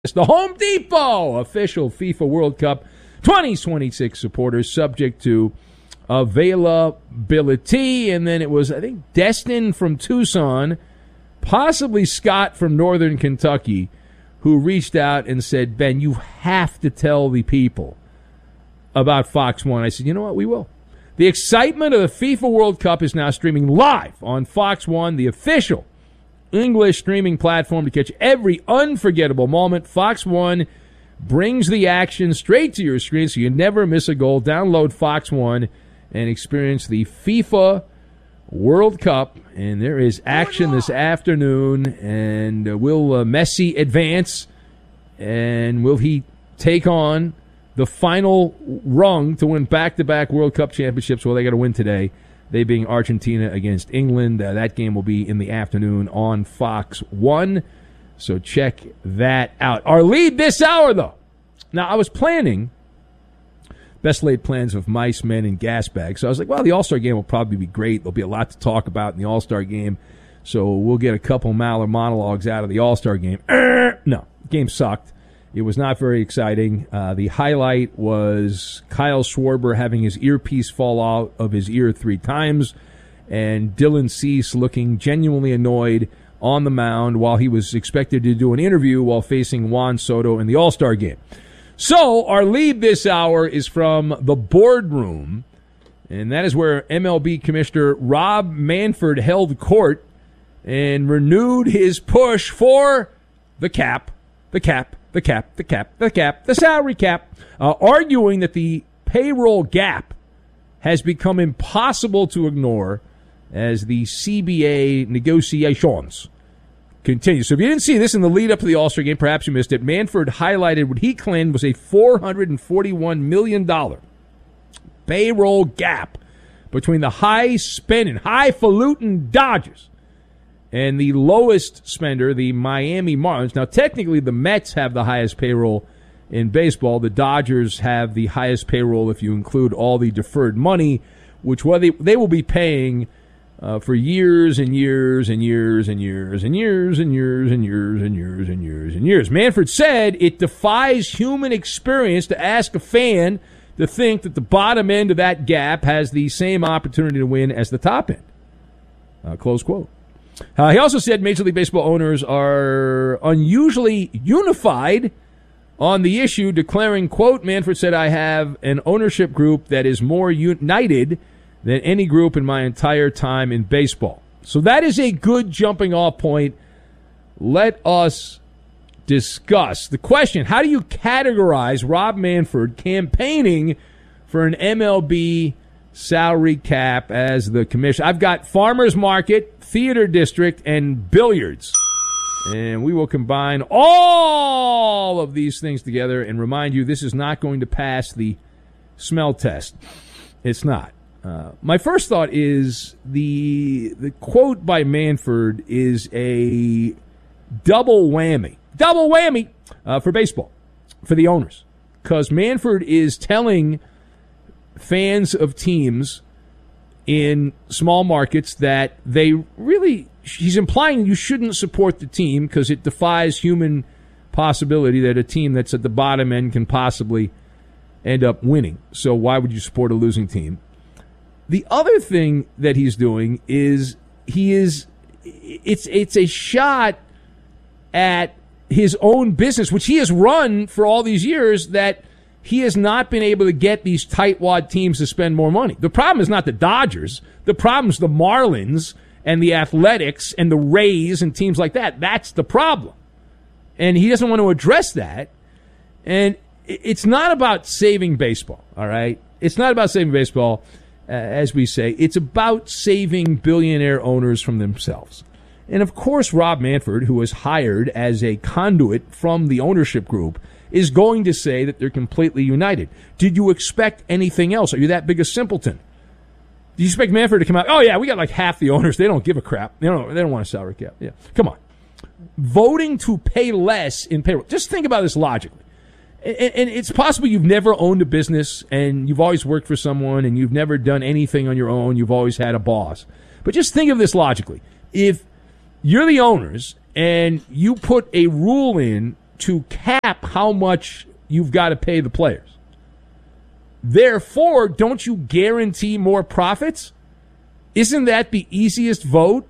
It's the Home Depot official FIFA World Cup 2026 supporters, subject to availability. And then it was, I think, Destin from Tucson, possibly Scott from Northern Kentucky, who reached out and said, Ben, you have to tell the people about Fox One. I said, you know what? We will. The excitement of the FIFA World Cup is now streaming live on Fox One, the official English streaming platform to catch every unforgettable moment. Fox One brings the action straight to your screen so you never miss a goal. Download Fox One and experience the FIFA World Cup. And there is action this afternoon. And will Messi advance? And will he take on the final rung to win back-to-back World Cup championships? Well, they got to win today. They being Argentina against England. That game will be in the afternoon on Fox 1. So check that out. Our lead this hour, though. Now, I was planning best laid plans of mice, men, and gas bags. So I was like, well, the All-Star game will probably be great. There'll be a lot to talk about in the All-Star game. So we'll get a couple Maller monologues out of the All-Star game. No, the game sucked. It was not very exciting. The highlight was Kyle Schwarber having his earpiece fall out of his ear 3 times, and Dylan Cease looking genuinely annoyed on the mound while he was expected to do an interview while facing Juan Soto in the All-Star game. So our lead this hour is from the boardroom, and that is where MLB Commissioner Rob Manfred held court and renewed his push for the salary cap, arguing that the payroll gap has become impossible to ignore as the CBA negotiations continue. So if you didn't see this in the lead up to the All-Star game, perhaps you missed it. Manfred highlighted what he claimed was a $441 million payroll gap between the high-spending, highfalutin Dodgers and the lowest spender, the Miami Marlins. Now, technically, the Mets have the highest payroll in baseball. The Dodgers have the highest payroll if you include all the deferred money, which they will be paying for years and years and years and years and years and years and years and years and years and years. Manfred said it defies human experience to ask a fan to think that the bottom end of that gap has the same opportunity to win as the top end. Close quote. He also said Major League Baseball owners are unusually unified on the issue, declaring, quote, Manfred said, I have an ownership group that is more united than any group in my entire time in baseball. So that is a good jumping off point. Let us discuss the question, how do you categorize Rob Manfred campaigning for an MLB salary cap as the commissioner? I've got farmers market, theater district, and billiards. And we will combine all of these things together and remind you this is not going to pass the smell test. It's not. My first thought is the quote by Manfred is a double whammy. Double whammy for baseball, for the owners. Because Manfred is telling fans of teams in small markets that he's implying you shouldn't support the team because it defies human possibility that a team that's at the bottom end can possibly end up winning. So why would you support a losing team? The other thing that he's doing is it's a shot at his own business, which he has run for all these years, that he has not been able to get these tightwad teams to spend more money. The problem is not the Dodgers. The problem is the Marlins and the Athletics and the Rays and teams like that. That's the problem. And he doesn't want to address that. And it's not about saving baseball, all right? It's not about saving baseball, as we say. It's about saving billionaire owners from themselves. And, of course, Rob Manfred, who was hired as a conduit from the ownership group, is going to say that they're completely united. Did you expect anything else? Are you that big a simpleton? Do you expect Manfred to come out, oh, yeah, we got like half the owners. They don't give a crap. They don't want a salary cap. Yeah, come on. Voting to pay less in payroll. Just think about this logically. And it's possible you've never owned a business and you've always worked for someone and you've never done anything on your own. You've always had a boss. But just think of this logically. If you're the owners and you put a rule in to cap how much you've got to pay the players. Therefore, don't you guarantee more profits? Isn't that the easiest vote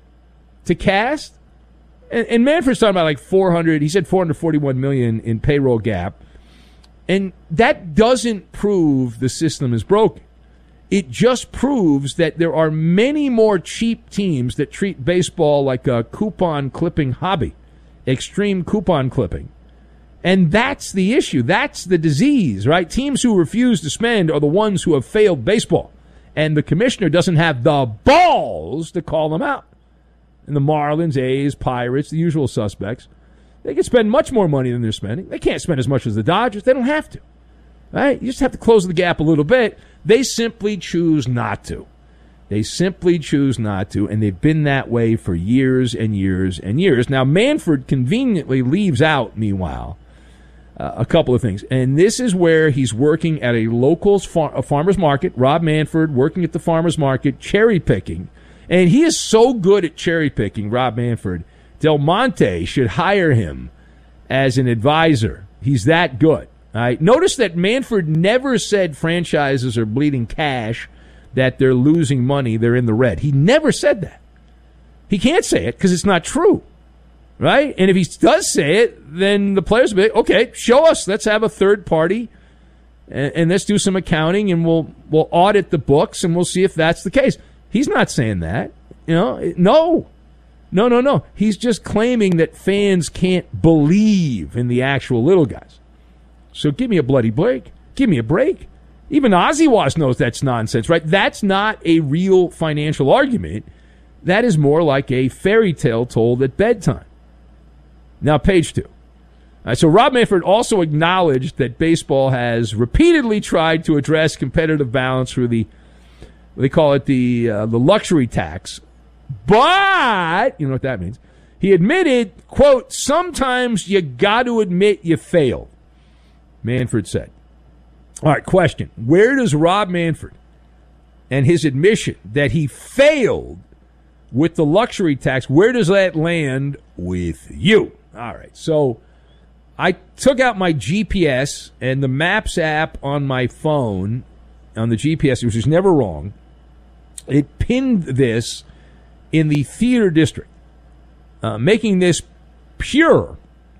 to cast? And Manfred's talking about like 400, he said 441 million in payroll gap. And that doesn't prove the system is broken. It just proves that there are many more cheap teams that treat baseball like a coupon clipping hobby, extreme coupon clipping. And that's the issue. That's the disease, right? Teams who refuse to spend are the ones who have failed baseball. And the commissioner doesn't have the balls to call them out. And the Marlins, A's, Pirates, the usual suspects, they can spend much more money than they're spending. They can't spend as much as the Dodgers. They don't have to. Right? You just have to close the gap a little bit. They simply choose not to. They simply choose not to, and they've been that way for years and years and years. Now, Manfred conveniently leaves out, meanwhile, a couple of things. And this is where he's working at a local farmer's market, Rob Manfred working at the farmer's market, cherry picking. And he is so good at cherry picking, Rob Manfred. Del Monte should hire him as an advisor. He's that good. All right. Notice that Manfred never said franchises are bleeding cash, that they're losing money, they're in the red. He never said that. He can't say it because it's not true. Right? And if he does say it, then the players will be, okay, show us. Let's have a third party and let's do some accounting and we'll audit the books and we'll see if that's the case. He's not saying that. No. He's just claiming that fans can't believe in the actual little guys. So give me a bloody break. Give me a break. Even Ozzie Waz knows that's nonsense, right? That's not a real financial argument. That is more like a fairy tale told at bedtime. Now, page 2. So Rob Manfred also acknowledged that baseball has repeatedly tried to address competitive balance through they call it the luxury tax. But, you know what that means. He admitted, quote, sometimes you got to admit you failed, Manfred said. All right, question. Where does Rob Manfred and his admission that he failed with the luxury tax, where does that land with you? All right, so I took out my GPS and the Maps app on my phone, on the GPS, which is never wrong. It pinned this in the theater district, making this pure,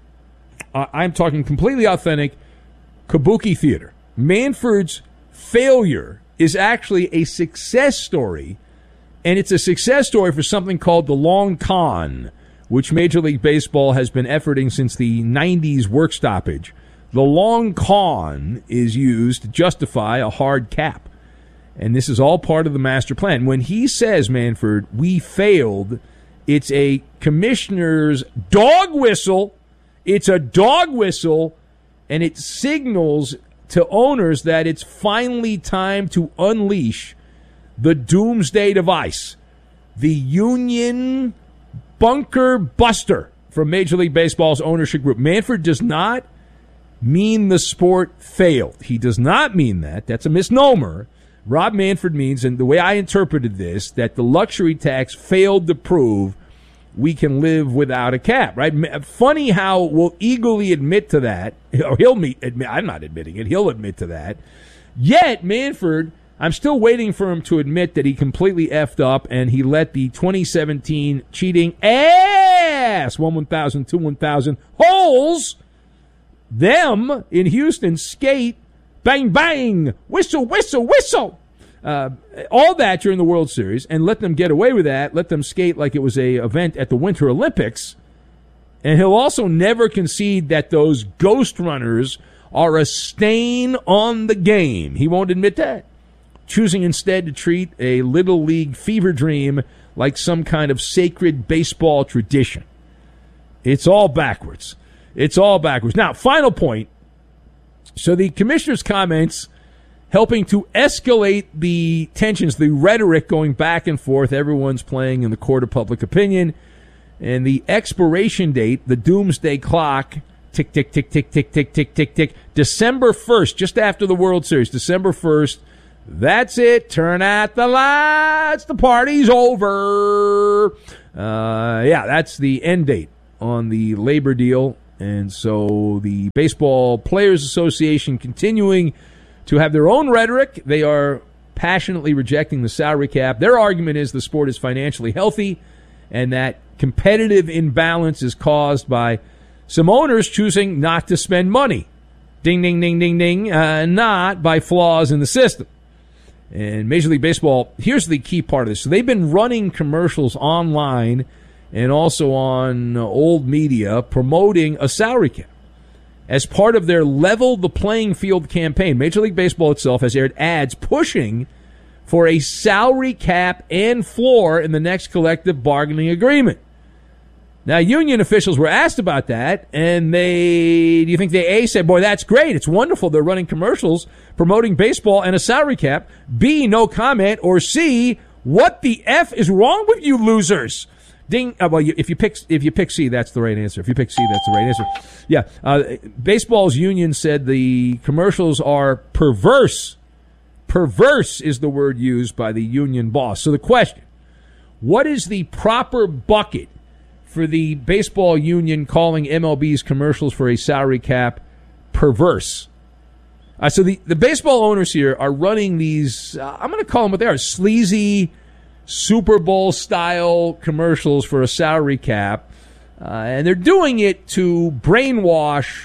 I'm talking completely authentic, kabuki theater. Manfred's failure is actually a success story, and it's a success story for something called the long con, which Major League Baseball has been efforting since the 90s work stoppage. The long con is used to justify a hard cap. And this is all part of the master plan. When he says, Manfred, we failed, it's a commissioner's dog whistle. It's a dog whistle, and it signals to owners that it's finally time to unleash the doomsday device, the union bunker buster from Major League Baseball's ownership group. Manfred does not mean the sport failed. He does not mean that. That's a misnomer. Rob Manfred means, and the way I interpreted this, that the luxury tax failed to prove we can live without a cap, right? Funny how we'll eagerly admit to that, or I'm not admitting it, he'll admit to that. Yet, Manfred, I'm still waiting for him to admit that he completely effed up and he let the 2017 cheating ass, 1,000, 2, 1,000, holes, them in Houston skate, bang, bang, whistle, whistle, whistle. All that during the World Series, and let them get away with that, let them skate like it was a event at the Winter Olympics. And he'll also never concede that those ghost runners are a stain on the game. He won't admit that. Choosing instead to treat a Little League fever dream like some kind of sacred baseball tradition. It's all backwards. It's all backwards. Now, final point. So the commissioner's comments helping to escalate the tensions, the rhetoric going back and forth. Everyone's playing in the court of public opinion. And the expiration date, the doomsday clock, tick, tick, tick, tick, tick, tick, tick, tick, tick. December 1st, just after the World Series, December 1st. That's it. Turn out the lights. The party's over. That's the end date on the labor deal. And so the Baseball Players Association continuing to have their own rhetoric. They are passionately rejecting the salary cap. Their argument is the sport is financially healthy and that competitive imbalance is caused by some owners choosing not to spend money. Ding, ding, ding, ding, ding. Not by flaws in the system. And Major League Baseball, here's the key part of this. So they've been running commercials online and also on old media promoting a salary cap. As part of their Level the Playing Field campaign, Major League Baseball itself has aired ads pushing for a salary cap and floor in the next collective bargaining agreement. Now, union officials were asked about that, and do you think they, A, said, boy, that's great, it's wonderful, they're running commercials promoting baseball and a salary cap, B, no comment, or C, what the F is wrong with you losers? Ding. Well, if you pick C, that's the right answer. If you pick C, that's the right answer. Yeah. Baseball's union said the commercials are perverse. Perverse is the word used by the union boss. So the question, what is the proper bucket for the baseball union calling MLB's commercials for a salary cap perverse? So the baseball owners here are running these, I'm going to call them what they are, sleazy Super Bowl style commercials for a salary cap, and they're doing it to brainwash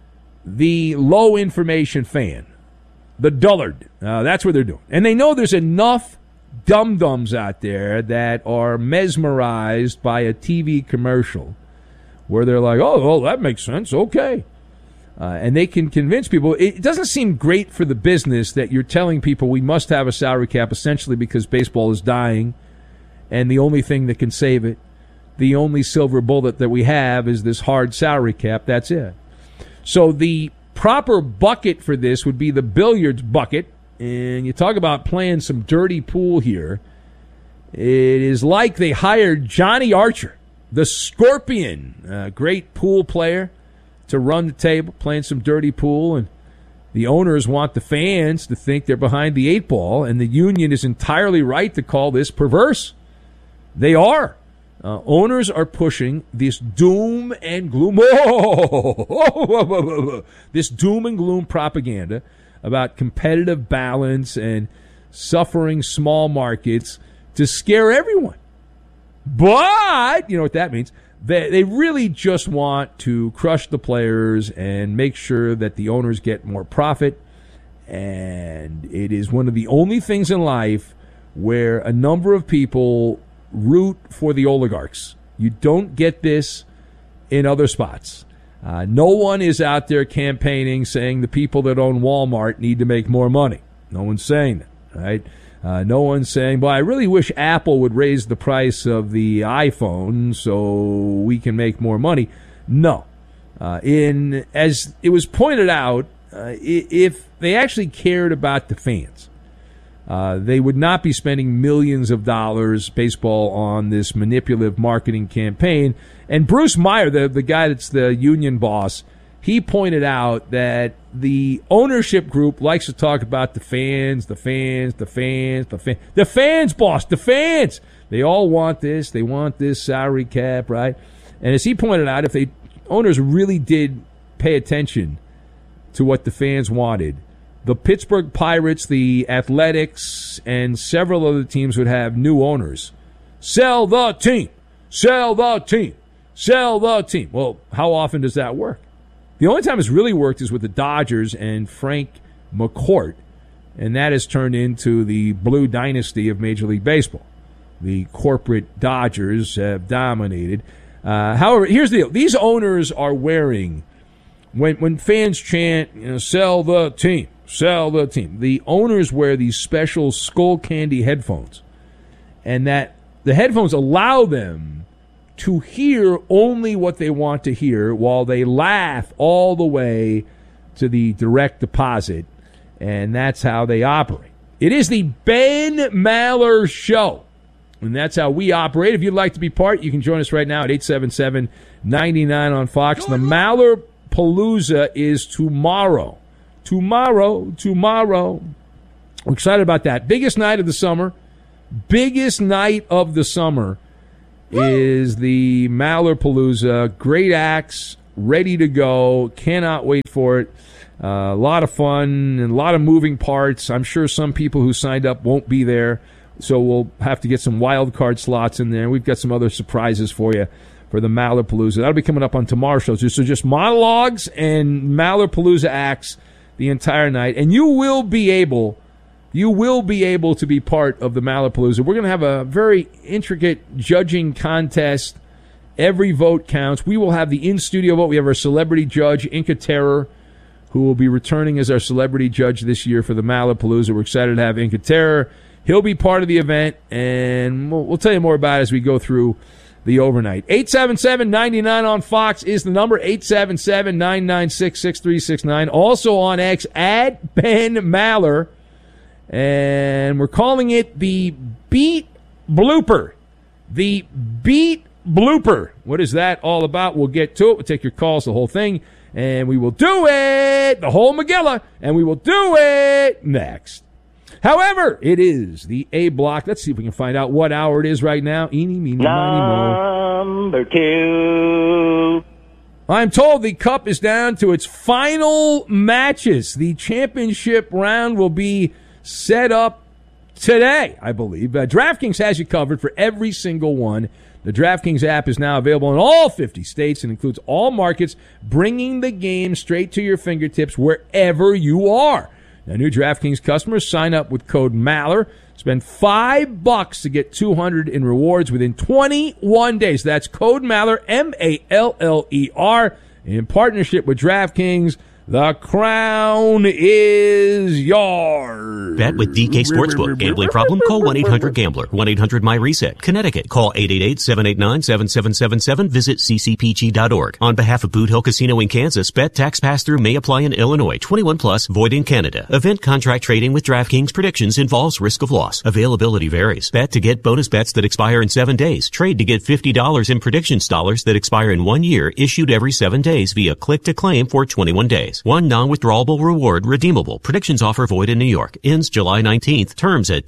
the low information fan, the dullard. That's what they're doing, and they know there's enough dum-dums out there that are mesmerized by a TV commercial where they're like, oh, well, that makes sense, okay. And they can convince people. It doesn't seem great for the business that you're telling people we must have a salary cap essentially because baseball is dying and the only thing that can save it, the only silver bullet that we have is this hard salary cap. That's it. So the proper bucket for this would be the billiards bucket. And you talk about playing some dirty pool here. It is like they hired Johnny Archer, the Scorpion, great pool player, to run the table, playing some dirty pool, and the owners want the fans to think they're behind the eight ball, and the union is entirely right to call this perverse. They are. Owners are pushing this doom and gloom, this doom and gloom propaganda about competitive balance and suffering small markets to scare everyone. But, you know what that means? They really just want to crush the players and make sure that the owners get more profit. And it is one of the only things in life where a number of people root for the oligarchs. You don't get this in other spots. No one is out there campaigning saying the people that own Walmart need to make more money. No one's saying that, right? No one's saying, well, I really wish Apple would raise the price of the iPhone so we can make more money. No. As it was pointed out, if they actually cared about the fans, they would not be spending millions of dollars, baseball, on this manipulative marketing campaign. And Bruce Meyer, the guy that's the union boss, he pointed out that the ownership group likes to talk about the fans, boss, the fans. They all want this. They want this salary cap, right? And as he pointed out, if owners really did pay attention to what the fans wanted, the Pittsburgh Pirates, the Athletics, and several other teams would have new owners. Sell the team. Sell the team. Sell the team. Well, how often does that work? The only time it's really worked is with the Dodgers and Frank McCourt, and that has turned into the blue dynasty of Major League Baseball. The corporate Dodgers have dominated. However, here's the deal. These owners are wearing, when fans chant, sell the team, sell the team, the owners wear these special skull candy headphones, and that the headphones allow them to hear only what they want to hear while they laugh all the way to the direct deposit, and that's how they operate. It is the Ben Maller Show, and that's how we operate. If you'd like to be part, you can join us right now at 877-99 on Fox. The Maller Palooza is tomorrow. Tomorrow. We're excited about that. Biggest night of the summer is the Maller Palooza. Great acts ready to go. Cannot wait for it. A lot of fun and a lot of moving parts. I'm sure some people who signed up won't be there, so we'll have to get some wild card slots in there. We've got some other surprises for you for the Mallerpalooza. That'll be coming up on tomorrow's show. So just monologues and Mallerpalooza acts the entire night, and you will be able to be part of the Mallerpalooza. We're going to have a very intricate judging contest. Every vote counts. We will have the in-studio vote. We have our celebrity judge, Inca Terror, who will be returning as our celebrity judge this year for the Mallerpalooza. We're excited to have Inca Terror. He'll be part of the event, and we'll tell you more about it as we go through the overnight. 877-99 on Fox is the number, 877-996-6369. Also on X, at Ben Maller. And we're calling it the Beat Blooper. The Beat Blooper. What is that all about? We'll get to it. We'll take your calls, the whole thing. And we will do it, the whole Megillah, and we will do it next. However, it is the A block. Let's see if we can find out what hour it is right now. Eeny, meeny, miny, mo. Number 2. I'm told the Cup is down to its final matches. The championship round will be set up today, I believe. DraftKings has you covered for every single one. The DraftKings app is now available in all 50 states and includes all markets, bringing the game straight to your fingertips wherever you are. Now, new DraftKings customers sign up with code Maller. Spend $5 to get $200 in rewards within 21 days. That's code Maller, M-A-L-L-E-R, in partnership with DraftKings. The crown is yours. Bet with DK Sportsbook. Gambling problem? Call 1-800-GAMBLER. 1-800-MY-RESET. Connecticut. Call 888-789-7777. Visit ccpg.org. On behalf of Boot Hill Casino in Kansas, bet tax pass-through may apply in Illinois. 21 plus, void in Canada. Event contract trading with DraftKings predictions involves risk of loss. Availability varies. Bet to get bonus bets that expire in 7 days. Trade to get $50 in predictions dollars that expire in 1 year, issued every 7 days via click to claim for 21 days. One non-withdrawable reward redeemable. Predictions offer void in New York. Ends July 19th. Terms at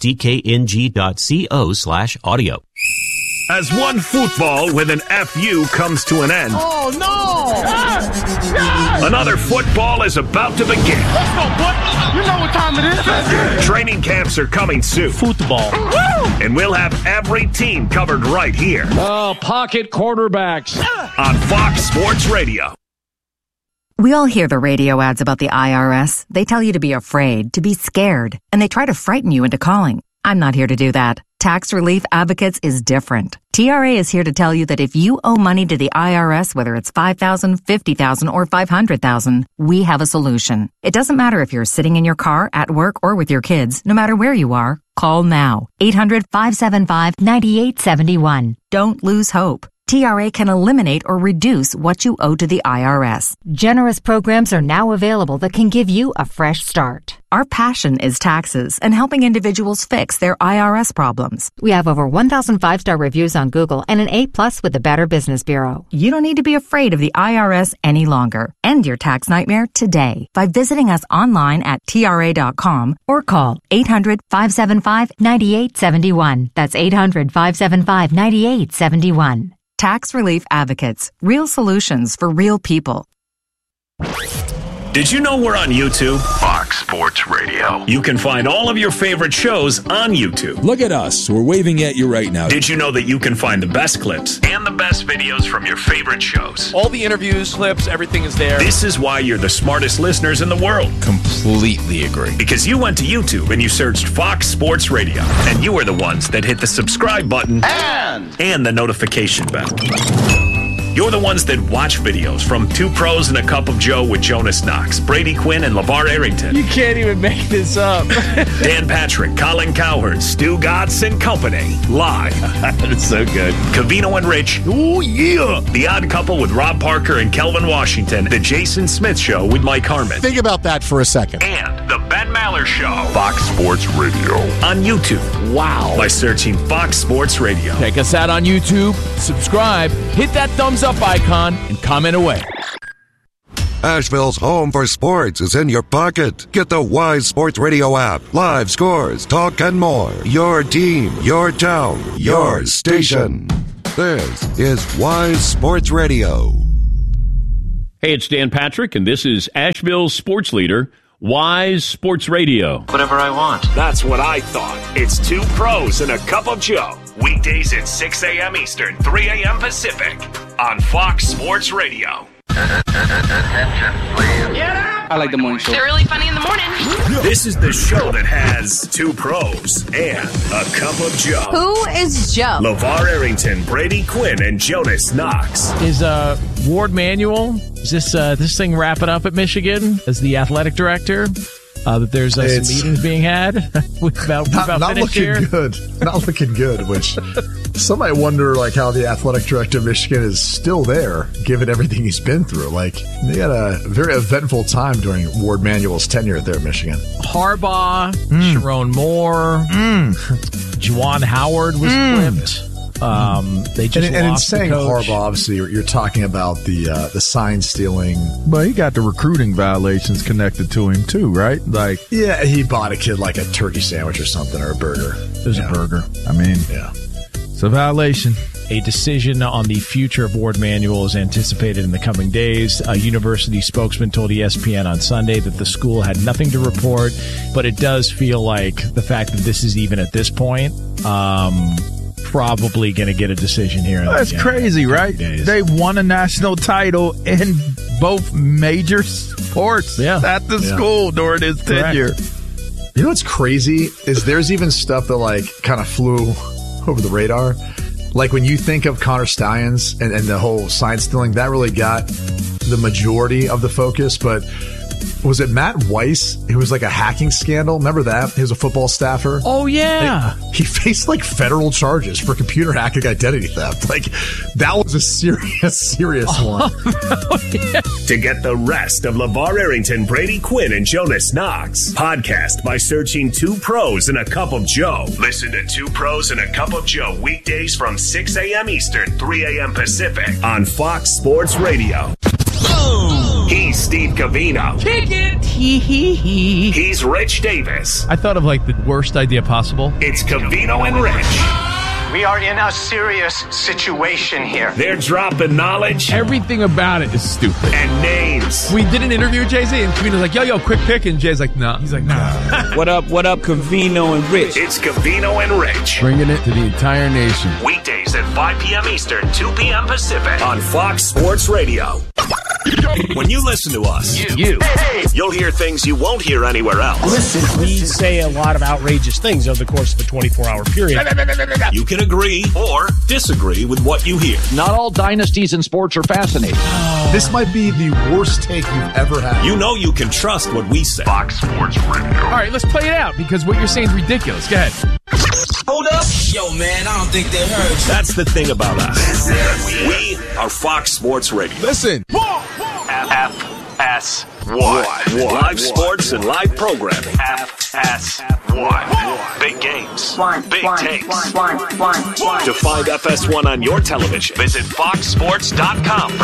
dkng.co/audio. As one football with an FU comes to an end. Oh, no! Another football is about to begin. Let's go, boy! You know what time it is. Training camps are coming soon. Football. And we'll have every team covered right here. Oh, pocket quarterbacks. On Fox Sports Radio. We all hear the radio ads about the IRS. They tell you to be afraid, to be scared, and they try to frighten you into calling. I'm not here to do that. Tax Relief Advocates is different. TRA is here to tell you that if you owe money to the IRS, whether it's $5,000, $50,000, or $500,000, we have a solution. It doesn't matter if you're sitting in your car, at work, or with your kids. No matter where you are, call now. 800-575-9871. Don't lose hope. TRA can eliminate or reduce what you owe to the IRS. Generous programs are now available that can give you a fresh start. Our passion is taxes and helping individuals fix their IRS problems. We have over 1,000 5-star reviews on Google and an A+ with the Better Business Bureau. You don't need to be afraid of the IRS any longer. End your tax nightmare today by visiting us online at TRA.com or call 800-575-9871. That's 800-575-9871. Tax Relief Advocates. Real solutions for real people. Did you know we're on YouTube? Fox Sports Radio. You can find all of your favorite shows on YouTube. Look at us. We're waving at you right now. Did you know that you can find the best clips and the best videos from your favorite shows? All the interviews, clips, everything is there. This is why you're the smartest listeners in the world. Completely agree. Because you went to YouTube and you searched Fox Sports Radio. And you were the ones that hit the subscribe button and the notification bell. You're the ones that watch videos from Two Pros and a Cup of Joe with Jonas Knox, Brady Quinn, and LeVar Arrington. You can't even make this up. Dan Patrick, Colin Cowherd, Stu Gatz, and company. Live. That's so good. Covino and Rich. Oh, yeah. The Odd Couple with Rob Parker and Kelvin Washington. The Jason Smith Show with Mike Harmon. Think about that for a second. And The Ben Maller Show. Fox Sports Radio. On YouTube. Wow. By searching Fox Sports Radio. Check us out on YouTube. Subscribe. Hit that thumbs up icon and comment away. Asheville's home for sports is in your pocket. Get the Wise Sports Radio app. Live scores, talk, and more. Your team, your town, your station. This is Wise Sports Radio. Hey, it's Dan Patrick, and this is Asheville's sports leader, Wise Sports Radio. Whatever I want. That's what I thought. It's Two Pros and a Cup of Joe. Weekdays at 6 a.m. Eastern, 3 a.m. Pacific on Fox Sports Radio. Attention, please. Get up! I like the morning show. They're really funny in the morning. This is the show that has Two Pros and a Cup of Joe. Who is Joe? LeVar Arrington, Brady Quinn, and Jonas Knox. Is Ward Manuel, is this thing wrapping up at Michigan as the athletic director? That there's some meetings being had about not looking here. good. Not looking good, which some might wonder like how the athletic director of Michigan is still there, given everything he's been through. Like, they had a very eventful time during Ward Manuel's tenure there at Michigan. Harbaugh, Sharon Moore, Juwan Howard was flipped. They just and in lost saying the coach. Harbaugh, obviously, you're talking about the sign stealing. But he got the recruiting violations connected to him too, right? Like, yeah, he bought a kid like a turkey sandwich or something, or a burger. It was a burger. I mean, yeah, it's a violation. A decision on the future of Ward Manuel is anticipated in the coming days. A university spokesman told ESPN on Sunday that the school had nothing to report, but it does feel like the fact that this is even at this point, probably going to get a decision here. That's crazy, right? They won a national title in both major sports at the school during his tenure. You know what's crazy is there's even stuff that like kind of flew over the radar. Like when you think of Connor Stallions and the whole sign stealing, that really got the majority of the focus. But was it Matt Weiss? It was like a hacking scandal. Remember that? He was a football staffer. Oh, yeah. He faced like federal charges for computer hacking identity theft. Like, that was a serious one. To get the rest of LeVar Arrington, Brady Quinn, and Jonas Knox, podcast by searching Two Pros and a Cup of Joe. Listen to Two Pros and a Cup of Joe weekdays from 6 a.m. Eastern, 3 a.m. Pacific on Fox Sports Radio. He's Steve Covino. Kick it. He's Rich Davis. I thought of like the worst idea possible. It's Covino and Rich. We are in a serious situation here. They're dropping knowledge. Everything about it is stupid. And names. We did an interview with Jay-Z, and Covino's like, yo, quick pick. And Jay's like, nah. He's like, nah. What up, Covino and Rich? It's Covino and Rich. Bringing it to the entire nation. Weekdays at 5 p.m. Eastern, 2 p.m. Pacific on Fox Sports Radio. When you listen to us, you'll hear things you won't hear anywhere else. Listen, we say a lot of outrageous things over the course of a 24-hour period. You can agree or disagree with what you hear. Not all dynasties in sports are fascinating. This might be the worst take you've ever had. You know you can trust what we say. Fox Sports Radio. All right, let's play it out because what you're saying is ridiculous. Go ahead. Hold up. Yo, man, I don't think they heard you. That's the thing about us. We are Fox Sports Radio. Listen. FS1. Live sports and live programming. FS1. Big games. Big takes. To find FS1 on your television, visit foxsports.com for